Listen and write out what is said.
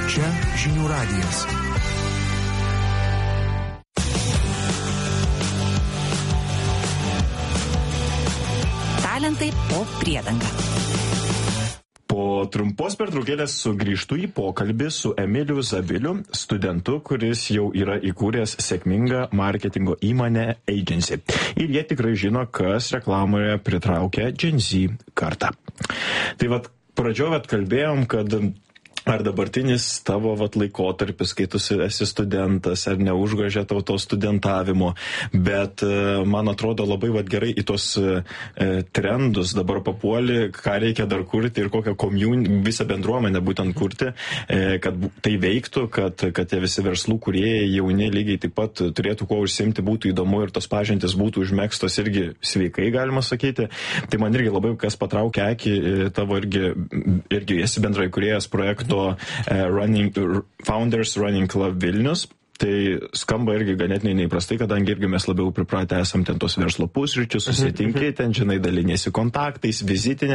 Čia Žinių radijas. Talentai po priedanga. Po trumpos pertraukėlės sugrįžtu į pokalbį su Emiliu Zabiliu, studentu, kuris jau yra įkūręs sėkmingą marketingo įmonę Agency. Ir jie tikrai žino, kas reklamoje pritraukia Gen Z kartą. Tai vat pradžioje kalbėjom, kad ar dabartinis tavo laikotarpis, kai tu esi studentas, ar neužgožia tau to studentavimo, bet man atrodo labai gerai į tos trendus dabar papuoli, ką reikia dar kurti ir kokią visą bendruomenę būtent kurti, kad tai veiktų, kad tie visi verslų kūrėjai jauni lygiai taip pat turėtų kuo užsiimti, būtų įdomu ir tos pažintys būtų užmėgstos irgi sveikai, galima sakyti. Tai man irgi labai kas patraukia akį, tavo irgi esi bendraįkūrėjas projekto Founders Running Club Vilnius. Tai skamba irgi ganėtinai neįprastai, kadangi irgi mes labiau pripratę esam ten tos verslo pusryčius, susitinki, ten, žinai, daliniesi kontaktais, vizitinė